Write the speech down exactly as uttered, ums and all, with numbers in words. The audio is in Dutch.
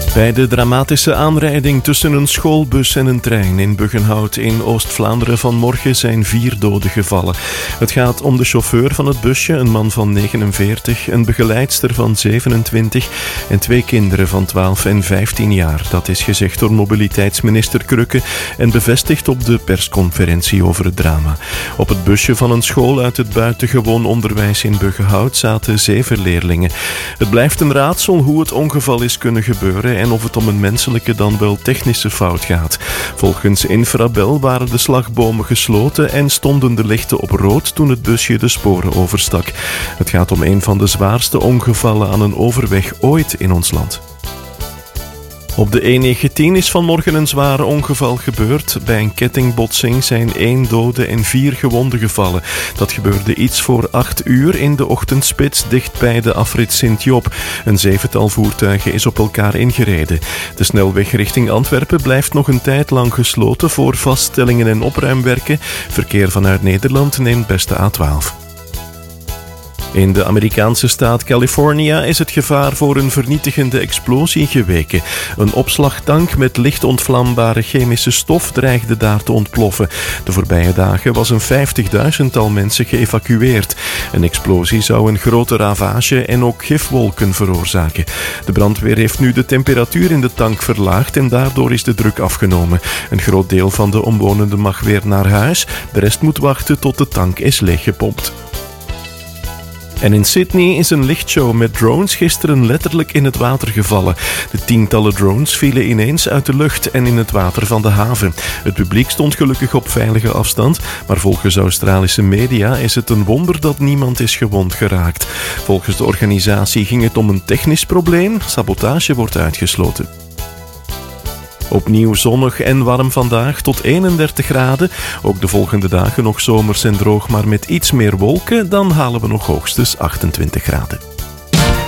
Bij de dramatische aanrijding tussen een schoolbus en een trein in Buggenhout in Oost-Vlaanderen vanmorgen zijn vier doden gevallen. Het gaat om de chauffeur van het busje, een man van negenenveertig, een begeleidster van zevenentwintig en twee kinderen van twaalf en vijftien jaar. Dat is gezegd door mobiliteitsminister Krukke en bevestigd op de persconferentie over het drama. Op het busje van een school uit het buitengewoon onderwijs in Buggenhout zaten zeven leerlingen. Het blijft een raadsel hoe het ongeval is kunnen gebeuren en of het om een menselijke dan wel technische fout gaat. Volgens Infrabel waren de slagbomen gesloten en stonden de lichten op rood toen het busje de sporen overstak. Het gaat om een van de zwaarste ongevallen aan een overweg ooit in ons land. Op de E negentien is vanmorgen een zware ongeval gebeurd. Bij een kettingbotsing zijn één dode en vier gewonden gevallen. Dat gebeurde iets voor acht uur in de ochtendspits dicht bij de afrit Sint-Job. Een zevental voertuigen is op elkaar ingereden. De snelweg richting Antwerpen blijft nog een tijd lang gesloten voor vaststellingen en opruimwerken. Verkeer vanuit Nederland neemt best de A twaalf. In de Amerikaanse staat California is het gevaar voor een vernietigende explosie geweken. Een opslagtank met licht ontvlambare chemische stof dreigde daar te ontploffen. De voorbije dagen was een vijftigduizendtal mensen geëvacueerd. Een explosie zou een grote ravage en ook gifwolken veroorzaken. De brandweer heeft nu de temperatuur in de tank verlaagd en daardoor is de druk afgenomen. Een groot deel van de omwonenden mag weer naar huis. De rest moet wachten tot de tank is leeggepompt. En in Sydney is een lichtshow met drones gisteren letterlijk in het water gevallen. De tientallen drones vielen ineens uit de lucht en in het water van de haven. Het publiek stond gelukkig op veilige afstand, maar volgens Australische media is het een wonder dat niemand is gewond geraakt. Volgens de organisatie ging het om een technisch probleem. Sabotage wordt uitgesloten. Opnieuw zonnig en warm vandaag tot eenendertig graden. Ook de volgende dagen nog zomers en droog, maar met iets meer wolken. Dan halen we nog hoogstens achtentwintig graden.